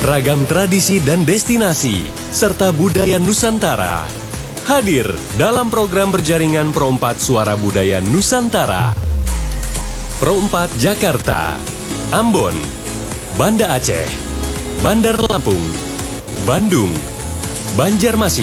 ragam tradisi dan destinasi, serta budaya Nusantara. Hadir dalam program berjaringan Pro 4 Suara Budaya Nusantara. Pro 4 Jakarta, Ambon, Banda Aceh, Bandar Lampung, Bandung, Banjarmasin,